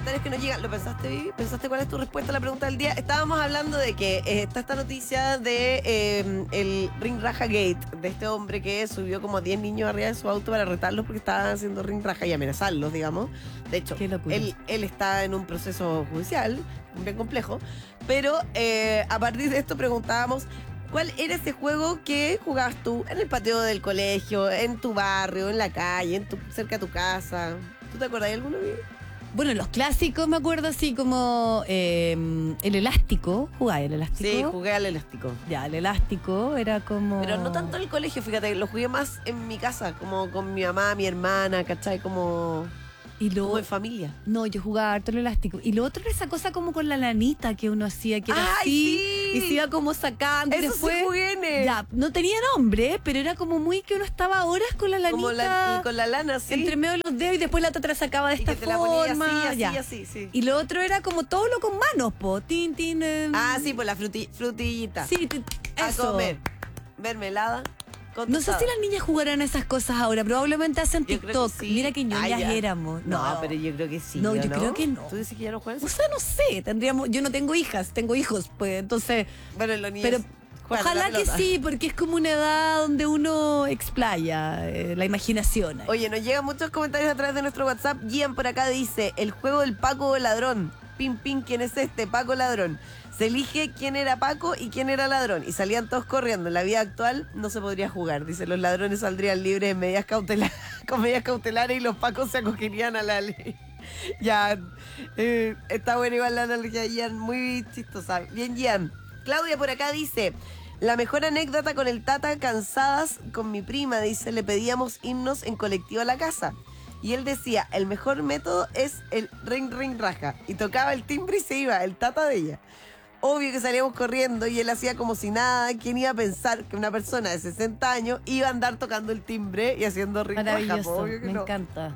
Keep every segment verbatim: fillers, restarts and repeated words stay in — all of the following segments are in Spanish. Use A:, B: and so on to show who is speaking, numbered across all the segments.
A: Que no llegan. ¿Lo pensaste, Vivi? ¿Pensaste cuál es tu respuesta a la pregunta del día? Estábamos hablando de que eh, está esta noticia de eh, el Ring Raja Gate, de este hombre que subió como diez niños arriba de su auto para retarlos porque estaban haciendo ring raja y amenazarlos, digamos. De hecho, él, él está en un proceso judicial bien complejo, pero eh, a partir de esto preguntábamos ¿cuál era ese juego que jugabas tú en el patio del colegio, en tu barrio, en la calle, en tu, cerca de tu casa? ¿Tú te acordás de alguno, Vivi?
B: Bueno, los clásicos me acuerdo así como eh, el elástico. ¿Jugáis el elástico?
A: Sí, jugué al elástico.
B: Ya, el elástico era como...
A: Pero no tanto en el colegio, fíjate, lo jugué más en mi casa, como con mi mamá, mi hermana, ¿cachai? Como...
B: Y lo,
A: como en familia.
B: No, yo jugaba harto el elástico. Y lo otro era esa cosa como con la lanita que uno hacía, que era
A: ¡ay,
B: así,
A: sí!
B: y se iba como sacando.
A: Eso
B: y después,
A: sí jugué en él.
B: Ya, no tenía nombre, pero era como muy que uno estaba horas con la lanita.
A: Como la, y con la lana, sí.
B: Entre medio de los dedos y después la otra te la sacaba de esta
A: y que
B: forma.
A: Te la ponía así,
B: ya.
A: así, así, sí.
B: Y lo otro era como todo lo con manos, po. Tin, tin. Eh,
A: ah, sí, pues la fruti, frutillita.
B: Sí, eso.
A: A comer. Mermelada.
B: No sé si las niñas jugarán esas cosas ahora, probablemente hacen
A: yo
B: TikTok.
A: Que sí.
B: Mira que ñoñas
A: ah,
B: éramos.
A: No,
B: no,
A: pero yo creo que sí.
B: No, yo
A: no?
B: creo que no.
A: ¿Tú dices que ya no juegas?
B: O sea, no sé, tendríamos, yo no tengo hijas, tengo hijos, pues entonces.
A: Bueno, los niños.
B: Pero ojalá que sí, porque es como una edad donde uno explaya eh, la imaginación. Ahí.
A: Oye, nos llegan muchos comentarios a través de nuestro WhatsApp. Gian por acá dice, el juego del Paco ladrón. Pin, pin, ¿quién es este? Paco ladrón. Se elige quién era Paco y quién era ladrón. Y salían todos corriendo. En la vida actual no se podría jugar. Dice, los ladrones saldrían libres en medidas cautelares, con medidas cautelares y los Pacos se acogerían a la ley. Ya, eh, está buena igual la analogía, Gian. Muy chistosa. Bien, Gian. Claudia por acá dice, la mejor anécdota con el Tata, cansadas con mi prima, dice, le pedíamos irnos en colectivo a la casa. Y él decía, el mejor método es el ring, ring, raja. Y tocaba el timbre y se iba, el Tata de ella. Obvio que salíamos corriendo y él hacía como si nada. ¿Quién iba a pensar que una persona de sesenta años iba a andar tocando el timbre y haciendo ring, raja?
B: Maravilloso,
A: Obvio que
B: me
A: no.
B: encanta.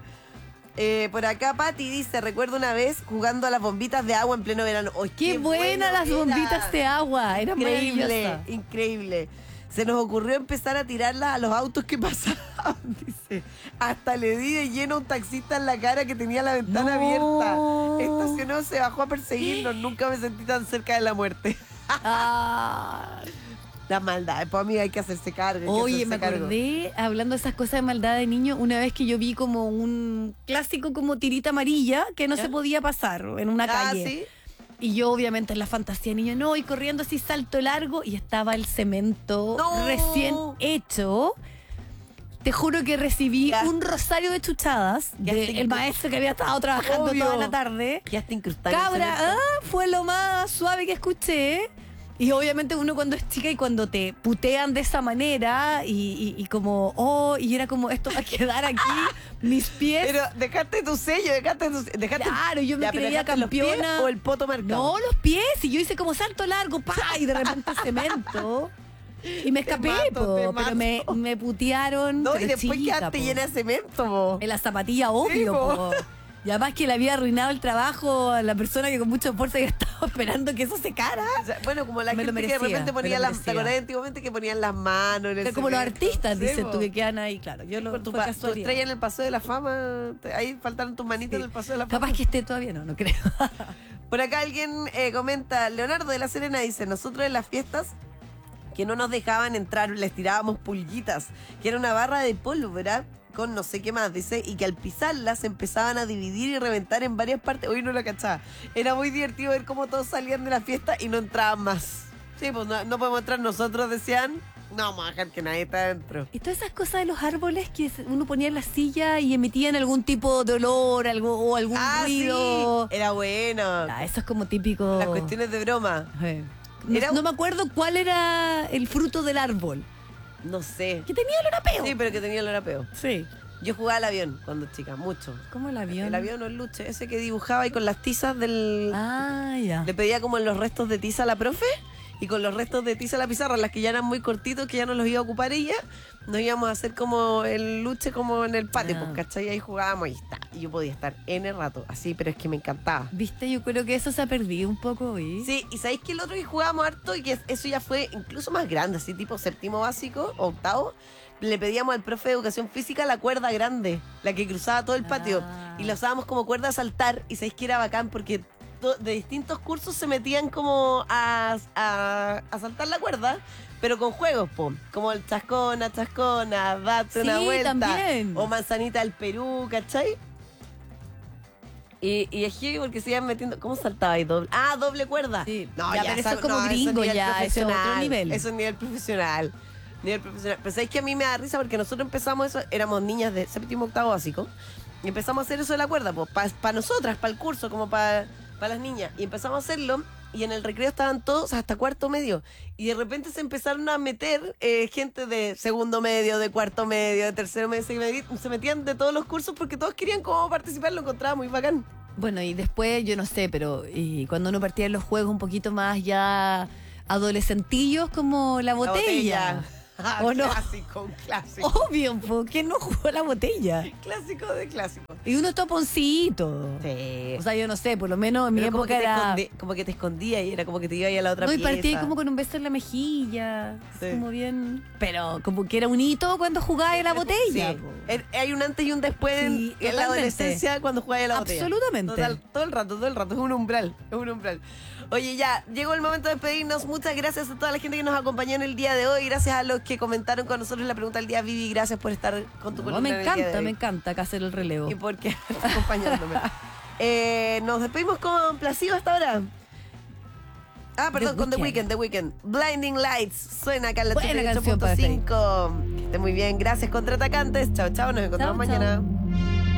A: Eh, por acá Pati dice, recuerdo una vez jugando a las bombitas de agua en pleno verano. ¡Oh,
B: ¡Qué,
A: qué
B: buenas las
A: era!
B: bombitas de agua! Era
A: Increíble,
B: maravillosa.
A: increíble. Se nos ocurrió empezar a tirarlas a los autos que pasaban, dice. Hasta le di de lleno a un taxista en la cara que tenía la ventana
B: No.
A: abierta. Estacionó, se bajó a perseguirnos. Nunca me sentí tan cerca de la muerte.
B: Ah.
A: La maldad, pues amiga, hay que hacerse cargo.
B: Oye,
A: hacerse
B: me
A: cargo.
B: acordé, hablando de esas cosas de maldad de niño, una vez que yo vi como un clásico como tirita amarilla que no
A: ¿Ya?
B: se podía pasar en una
A: Ah,
B: calle.
A: ¿sí?
B: Y yo obviamente en la fantasía niño, no, y corriendo así salto largo y estaba el cemento
A: No.
B: recién hecho. Te juro que recibí
A: Ya.
B: un rosario de chuchadas del
A: incru-
B: maestro que había estado trabajando
A: Obvio.
B: toda la tarde.
A: Quedaste incrustada en el
B: Cabra,
A: cemento.
B: ah, fue lo más suave que escuché. Y obviamente uno cuando es chica y cuando te putean de esa manera y, y, y como, oh, y era como, esto va a quedar aquí, mis pies.
A: Pero dejaste tu sello, dejaste tu dejaste
B: Claro, yo me
A: Ya, pero
B: creía
A: dejaste los pies
B: campeona.
A: o el poto marcado.
B: No, los pies. Y yo hice como salto largo, pa, y de repente cemento. Y me
A: Te
B: escapé,
A: mato,
B: po,
A: te
B: pero
A: mato.
B: me, me putearon.
A: No,
B: pero
A: y después
B: chica,
A: quedaste
B: po.
A: llena de cemento, po.
B: En la zapatilla, obvio,
A: Sí, po.
B: po. Y además que le había arruinado el trabajo a la persona que con mucho esfuerzo había estado esperando que eso secara.
A: O sea, bueno, como la
B: Me lo
A: gente que de
B: merecía,
A: repente
B: me
A: ponía
B: lo
A: las...
B: merecía.
A: ¿Te acordás antiguamente que ponían las manos en el
B: Como los
A: cemento?
B: artistas,
A: Sí,
B: dices
A: po.
B: tú, que quedan ahí, claro. Yo lo
A: Por tu,
B: fue
A: pa- tu
B: casualidad.
A: estrella en el Paseo de la Fama, te- ahí faltaron tus manitos
B: Sí.
A: en el Paseo de la Fama.
B: Capaz que esté todavía, no, no creo.
A: Por acá alguien eh, comenta, Leonardo de la Serena dice, nosotros en las fiestas que no nos dejaban entrar, les tirábamos pulguitas, que era una barra de pólvora con no sé qué más, dice, y que al pisarlas se empezaban a dividir y reventar en varias partes. Hoy no lo cachaba. Era muy divertido ver cómo todos salían de la fiesta y no entraban más. Sí, pues no, no podemos entrar nosotros, decían. No vamos a dejar que nadie está adentro.
B: Y todas esas cosas de los árboles que uno ponía en la silla y emitían algún tipo de olor algo, o algún
A: Ah,
B: ruido.
A: sí, era bueno.
B: Ah, eso es como típico.
A: Las cuestiones de broma.
B: Sí. No,
A: Era-
B: no me acuerdo cuál era el fruto del árbol.
A: No sé.
B: Que tenía olor a peo.
A: Sí, pero que tenía el europeo.
B: Sí.
A: Yo jugaba al avión cuando chica, mucho.
B: ¿Cómo el avión?
A: El avión o el luche, ese que dibujaba y con las tizas del...
B: Ah, ya.
A: Le pedía como los restos de tiza a la profe y con los restos de tiza a la pizarra, las que ya eran muy cortitos, que ya no los iba a ocupar ella, nos íbamos a hacer como el luche como en el patio,
B: Ah.
A: pues, ¿cachai? Ahí jugábamos y está. Y yo podía estar en el rato, así, pero es que me encantaba.
B: Viste, yo creo que eso se ha perdido un poco hoy.
A: Sí, y sabéis que el otro que jugábamos harto y que eso ya fue incluso más grande, así tipo séptimo básico, octavo, le pedíamos al profe de educación física la cuerda grande, la que cruzaba todo el patio.
B: Ah.
A: Y la usábamos como cuerda a saltar. Y sabéis que era bacán porque to- de distintos cursos se metían como a, a, a saltar la cuerda, pero con juegos, po. Como el chascona, chascona, date una
B: Sí,
A: vuelta.
B: también.
A: O manzanita del Perú, ¿cachai? Y, y es heavy porque se iban metiendo. ¿Cómo saltaba ahí? Doble? Ah, doble cuerda.
B: Sí.
A: No,
B: Ya,
A: ya,
B: pero eso
A: esa-
B: es como
A: no, eso
B: gringo
A: nivel
B: ya, eso es otro
A: profesional.
B: nivel.
A: Eso es nivel profesional. Nivel profesional. Pero sabéis que a mí me da risa porque nosotros empezamos eso, éramos niñas de séptimo, octavo básico. Y empezamos a hacer eso de la cuerda, pues, para nosotras, para el curso, como para las niñas. Y empezamos a hacerlo. Y en el recreo estaban todos hasta cuarto medio. Y de repente se empezaron a meter eh, gente de segundo medio, de cuarto medio, de tercero medio. Se met- se metían de todos los cursos porque todos querían como participar. Lo encontraba muy bacán.
B: Bueno, y después, yo no sé, pero y cuando uno partía en los juegos un poquito más ya adolescentillos, como la botella.
A: La
B: ¿O no?
A: Clásico, un clásico.
B: Obvio, po, ¿quién no jugó la botella?
A: Clásico de clásico.
B: Y unos toponcitos.
A: Sí.
B: O sea, yo no sé, por lo menos en mi
A: Pero como
B: época
A: que te
B: era...
A: escondi- como que te escondía y era como que te iba a ir a la otra
B: No, y
A: pieza.
B: partía como con un beso en la mejilla.
A: Sí.
B: Como bien... Pero como que era un hito cuando jugaba a la botella.
A: Sí.
B: po.
A: Er- Hay un antes y un después en-
B: Sí,
A: en la
B: totalmente.
A: adolescencia cuando jugáis a la botella.
B: Absolutamente.
A: Total, todo el rato, todo el rato. Es un umbral, es un umbral. Oye, ya, llegó el momento de despedirnos. Muchas gracias a toda la gente que nos acompañó en el día de hoy. Gracias a los que comentaron con nosotros la pregunta del día. Vivi, gracias por estar con tu
B: No,
A: columna
B: me
A: en el día de
B: encanta,
A: hoy.
B: me encanta acá hacer el relevo.
A: Y por qué acompañándome. Eh, nos despedimos con Placido hasta ahora. Ah, perdón,
B: The
A: con The
B: Weeknd.
A: Weeknd, The Weeknd. Blinding Lights. Suena acá en la
B: Buena
A: ochenta y ocho
B: canción
A: punto
B: para
A: cinco. Que esté muy bien. Gracias, contraatacantes. Chao, chao. Nos encontramos
B: Chao, chao.
A: mañana.